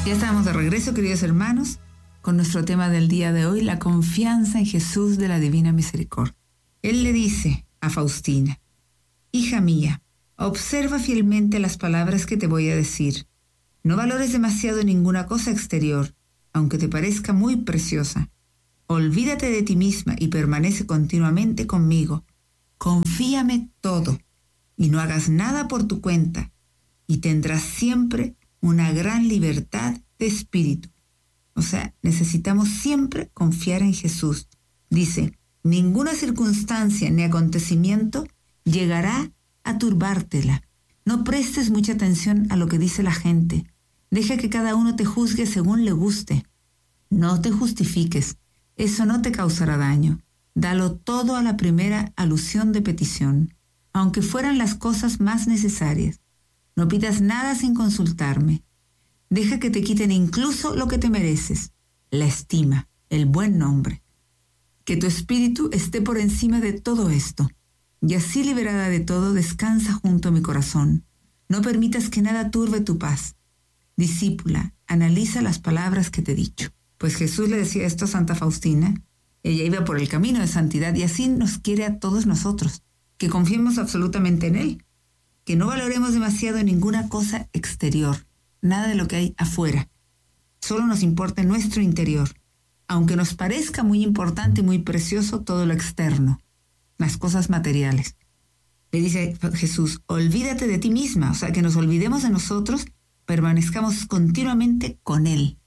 Ya estamos de regreso, queridos hermanos, con nuestro tema del día de hoy, la confianza en Jesús de la Divina Misericordia. Él le dice a Faustina: hija mía, observa fielmente las palabras que te voy a decir. No valores demasiado ninguna cosa exterior, aunque te parezca muy preciosa. Olvídate de ti misma y permanece continuamente conmigo. Confíame todo y no hagas nada por tu cuenta, y tendrás siempre una gran libertad de espíritu. O sea, necesitamos siempre confiar en Jesús. Dice: ninguna circunstancia ni acontecimiento llegará a turbártela. No prestes mucha atención a lo que dice la gente. Deja que cada uno te juzgue según le guste. No te justifiques. Eso no te causará daño. Dalo todo a la primera alusión de petición, aunque fueran las cosas más necesarias. No pidas nada sin consultarme. Deja que te quiten incluso lo que te mereces, la estima, el buen nombre. Que tu espíritu esté por encima de todo esto, y así liberada de todo, descansa junto a mi corazón. No permitas que nada turbe tu paz. Discípula, analiza las palabras que te he dicho. Pues Jesús le decía esto a Santa Faustina. Ella iba por el camino de santidad y así nos quiere a todos nosotros, que confiemos absolutamente en Él, que no valoremos demasiado ninguna cosa exterior, nada de lo que hay afuera. Solo nos importa nuestro interior, aunque nos parezca muy importante y muy precioso todo lo externo, las cosas materiales. Le dice Jesús: olvídate de ti misma, o sea, que nos olvidemos de nosotros, permanezcamos continuamente con Él,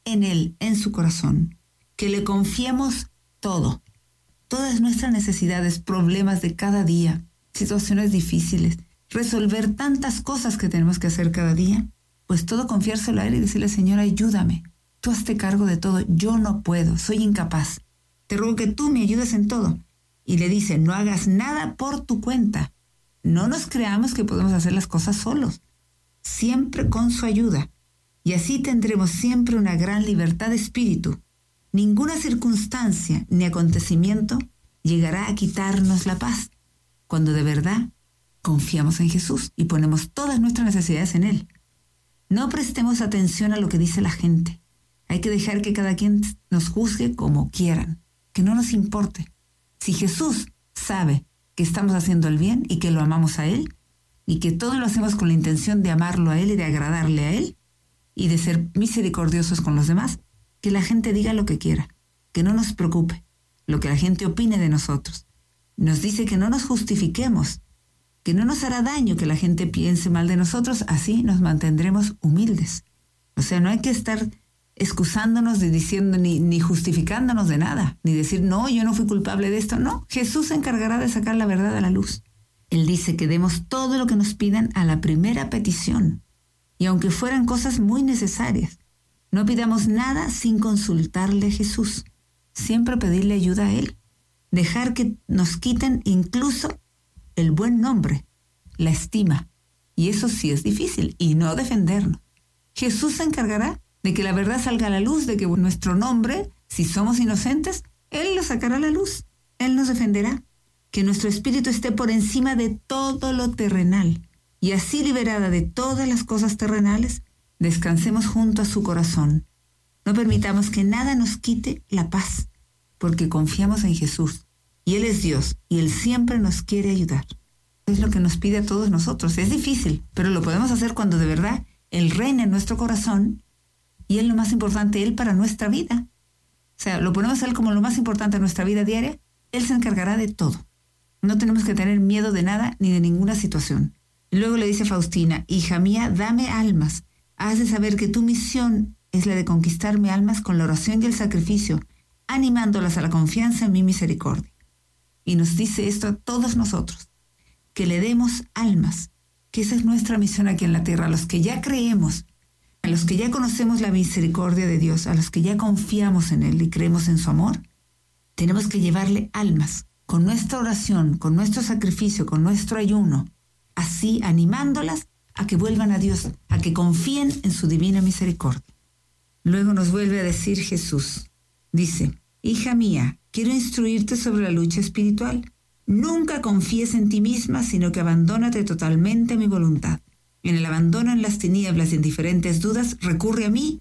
en su corazón, que le confiemos todo, todas nuestras necesidades, problemas de cada día, situaciones difíciles, resolver tantas cosas que tenemos que hacer cada día, pues todo confiárselo a Él y decirle: Señor, ayúdame, tú hazte cargo de todo, yo no puedo, soy incapaz, te ruego que tú me ayudes en todo. Y le dice: no hagas nada por tu cuenta, no nos creamos que podemos hacer las cosas solos, siempre con su ayuda, y así tendremos siempre una gran libertad de espíritu. Ninguna circunstancia ni acontecimiento llegará a quitarnos la paz, cuando de verdad confiamos en Jesús y ponemos todas nuestras necesidades en Él. No prestemos atención a lo que dice la gente. Hay que dejar que cada quien nos juzgue como quieran, que no nos importe. Si Jesús sabe que estamos haciendo el bien y que lo amamos a Él, y que todo lo hacemos con la intención de amarlo a Él y de agradarle a Él, y de ser misericordiosos con los demás, que la gente diga lo que quiera, que no nos preocupe lo que la gente opine de nosotros. Nos dice que no nos justifiquemos, que no nos hará daño que la gente piense mal de nosotros, así nos mantendremos humildes. O sea, no hay que estar excusándonos de diciendo ni justificándonos de nada, ni decir: no, yo no fui culpable de esto. No, Jesús se encargará de sacar la verdad a la luz. Él dice que demos todo lo que nos pidan a la primera petición, y aunque fueran cosas muy necesarias, no pidamos nada sin consultarle a Jesús. Siempre pedirle ayuda a Él. Dejar que nos quiten incluso el buen nombre, la estima. Y eso sí es difícil, y no defendernos. Jesús se encargará de que la verdad salga a la luz, de que nuestro nombre, si somos inocentes, Él lo sacará a la luz. Él nos defenderá. Que nuestro espíritu esté por encima de todo lo terrenal, y así liberada de todas las cosas terrenales, descansemos junto a su corazón. No permitamos que nada nos quite la paz, porque confiamos en Jesús, y Él es Dios, y Él siempre nos quiere ayudar. Es lo que nos pide a todos nosotros. Es difícil, pero lo podemos hacer cuando de verdad Él reina en nuestro corazón, y Él lo más importante, Él para nuestra vida. O sea, lo ponemos a Él como lo más importante en nuestra vida diaria, Él se encargará de todo. No tenemos que tener miedo de nada ni de ninguna situación. Y luego le dice a Faustina: hija mía, dame almas. Has de saber que tu misión es la de conquistarme almas con la oración y el sacrificio, animándolas a la confianza en mi misericordia. Y nos dice esto a todos nosotros, que le demos almas, que esa es nuestra misión aquí en la tierra, a los que ya creemos, a los que ya conocemos la misericordia de Dios, a los que ya confiamos en Él y creemos en su amor. Tenemos que llevarle almas, con nuestra oración, con nuestro sacrificio, con nuestro ayuno, así animándolas a que vuelvan a Dios, a que confíen en su divina misericordia. Luego nos vuelve a decir Jesús, dice: hija mía, quiero instruirte sobre la lucha espiritual. Nunca confíes en ti misma, sino que abandónate totalmente a mi voluntad. En el abandono en las tinieblas y en diferentes dudas, recurre a mí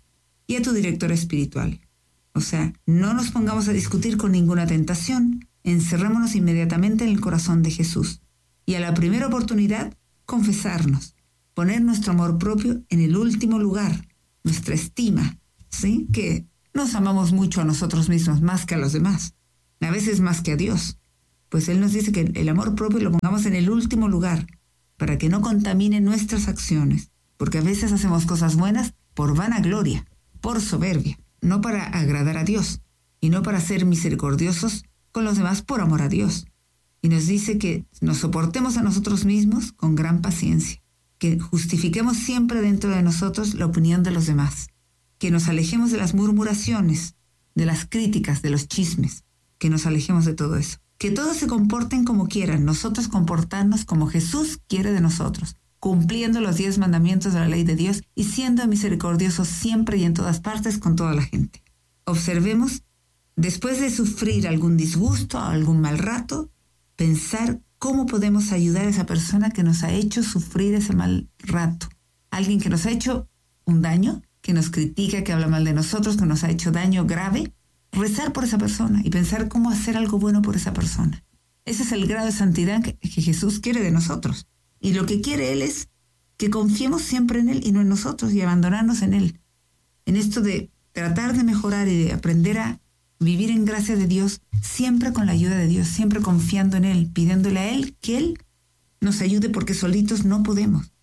y a tu director espiritual. O sea, no nos pongamos a discutir con ninguna tentación, encerrémonos inmediatamente en el corazón de Jesús y a la primera oportunidad, confesarnos, poner nuestro amor propio en el último lugar, nuestra estima, ¿sí? Que nos amamos mucho a nosotros mismos más que a los demás, a veces más que a Dios. Pues Él nos dice que el amor propio lo pongamos en el último lugar, para que no contamine nuestras acciones, porque a veces hacemos cosas buenas por vanagloria, por soberbia, no para agradar a Dios, y no para ser misericordiosos con los demás por amor a Dios. Y nos dice que nos soportemos a nosotros mismos con gran paciencia, que justifiquemos siempre dentro de nosotros la opinión de los demás, que nos alejemos de las murmuraciones, de las críticas, de los chismes, que nos alejemos de todo eso. Que todos se comporten como quieran, nosotros comportarnos como Jesús quiere de nosotros, cumpliendo los 10 mandamientos de la ley de Dios y siendo misericordiosos siempre y en todas partes con toda la gente. Observemos, después de sufrir algún disgusto o algún mal rato, pensar cómo podemos ayudar a esa persona que nos ha hecho sufrir ese mal rato. Alguien que nos ha hecho un daño, que nos critica, que habla mal de nosotros, que nos ha hecho daño grave. Rezar por esa persona y pensar cómo hacer algo bueno por esa persona. Ese es el grado de santidad que Jesús quiere de nosotros. Y lo que quiere Él es que confiemos siempre en Él y no en nosotros y abandonarnos en Él. En esto de tratar de mejorar y de aprender a vivir en gracia de Dios, siempre con la ayuda de Dios, siempre confiando en Él, pidiéndole a Él que Él nos ayude porque solitos no podemos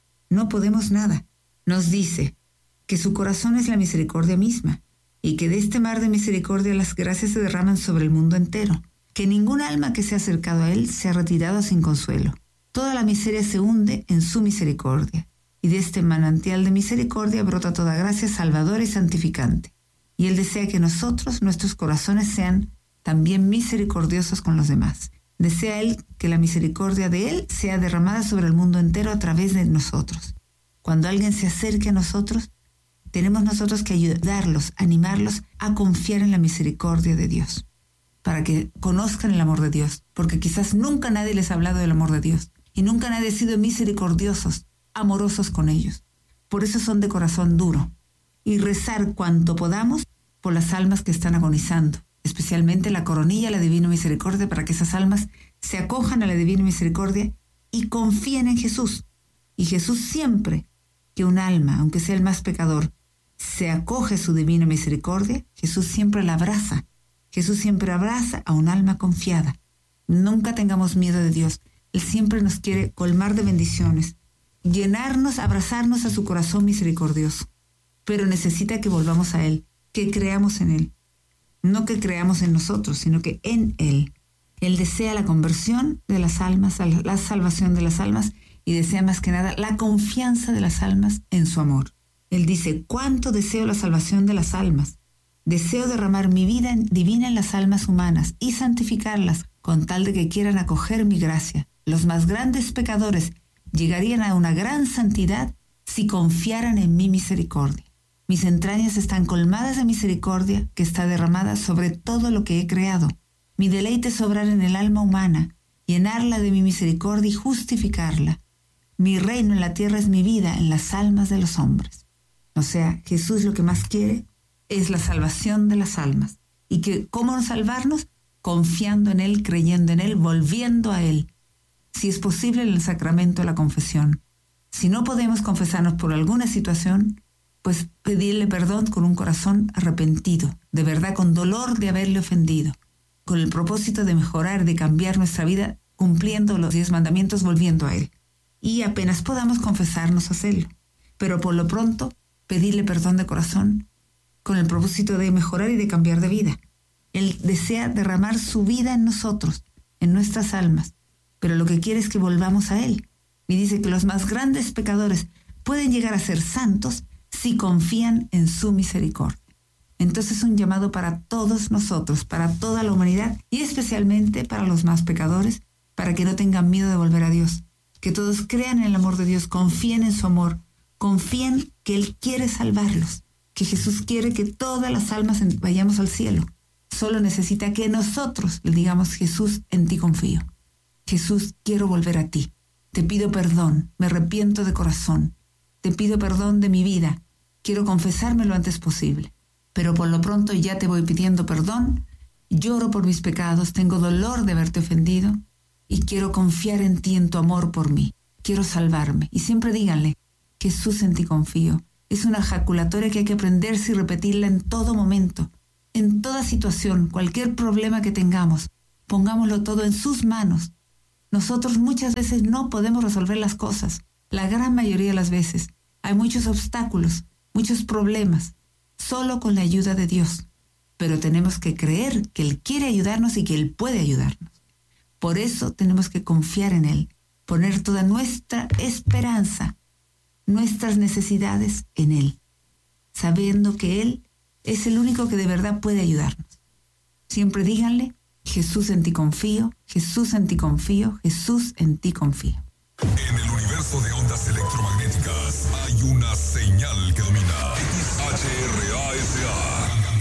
nada. Nos dice que su corazón es la misericordia misma, y que de este mar de misericordia las gracias se derraman sobre el mundo entero, que ningún alma que se ha acercado a Él se ha retirado sin consuelo. Toda la miseria se hunde en su misericordia, y de este manantial de misericordia brota toda gracia salvadora y santificante. Y Él desea que nosotros, nuestros corazones, sean también misericordiosos con los demás. Desea Él que la misericordia de Él sea derramada sobre el mundo entero a través de nosotros. Cuando alguien se acerque a nosotros, tenemos nosotros que ayudarlos, animarlos a confiar en la misericordia de Dios, para que conozcan el amor de Dios, porque quizás nunca nadie les ha hablado del amor de Dios, y nunca nadie ha sido misericordiosos, amorosos con ellos. Por eso son de corazón duro. Y rezar cuanto podamos por las almas que están agonizando, especialmente la coronilla, la divina misericordia, para que esas almas se acojan a la divina misericordia y confíen en Jesús. Y Jesús siempre que un alma, aunque sea el más pecador, se acoge a su divina misericordia, Jesús siempre la abraza. Jesús siempre abraza a un alma confiada. Nunca tengamos miedo de Dios. Él siempre nos quiere colmar de bendiciones, llenarnos, abrazarnos a su corazón misericordioso. Pero necesita que volvamos a Él, que creamos en Él. No que creamos en nosotros, sino que en Él. Él desea la conversión de las almas, la salvación de las almas, y desea más que nada la confianza de las almas en su amor. Él dice, ¿cuánto deseo la salvación de las almas? Deseo derramar mi vida divina en las almas humanas y santificarlas con tal de que quieran acoger mi gracia. Los más grandes pecadores llegarían a una gran santidad si confiaran en mi misericordia. Mis entrañas están colmadas de misericordia que está derramada sobre todo lo que he creado. Mi deleite es obrar en el alma humana, llenarla de mi misericordia y justificarla. Mi reino en la tierra es mi vida en las almas de los hombres. O sea, Jesús lo que más quiere es la salvación de las almas. ¿Y que cómo salvarnos? Confiando en Él, creyendo en Él, volviendo a Él. Si es posible, en el sacramento de la confesión. Si no podemos confesarnos por alguna situación, pues pedirle perdón con un corazón arrepentido, de verdad con dolor de haberle ofendido, con el propósito de mejorar, de cambiar nuestra vida, cumpliendo los 10 mandamientos, volviendo a Él. Y apenas podamos confesarnos, hacerlo. Pero por lo pronto, pedirle perdón de corazón, con el propósito de mejorar y de cambiar de vida. Él desea derramar su vida en nosotros, en nuestras almas, pero lo que quiere es que volvamos a Él. Y dice que los más grandes pecadores pueden llegar a ser santos si confían en su misericordia. Entonces es un llamado para todos nosotros, para toda la humanidad y especialmente para los más pecadores, para que no tengan miedo de volver a Dios. Que todos crean en el amor de Dios, confíen en su amor, confíen que Él quiere salvarlos, que Jesús quiere que todas las almas vayamos al cielo. Solo necesita que nosotros le digamos, Jesús, en ti confío. Jesús, quiero volver a ti. Te pido perdón, me arrepiento de corazón. Te pido perdón de mi vida. Quiero confesarme lo antes posible. pero por lo pronto ya te voy pidiendo perdón, lloro por mis pecados, tengo dolor de haberte ofendido y quiero confiar en ti, en tu amor por mí. Quiero salvarme. Y siempre díganle, Jesús, en ti confío. Es una ejaculatoria que hay que aprenderse y repetirla en todo momento, en toda situación, cualquier problema que tengamos. Pongámoslo todo en sus manos. Nosotros muchas veces no podemos resolver las cosas. La gran mayoría de las veces hay muchos obstáculos, muchos problemas, solo con la ayuda de Dios. Pero tenemos que creer que Él quiere ayudarnos y que Él puede ayudarnos. Por eso tenemos que confiar en Él, poner toda nuestra esperanza, nuestras necesidades en Él, sabiendo que Él es el único que de verdad puede ayudarnos. Siempre díganle, Jesús, en ti confío, Jesús, en ti confío, Jesús, en ti confío. En el universo de ondas electromagnéticas hay una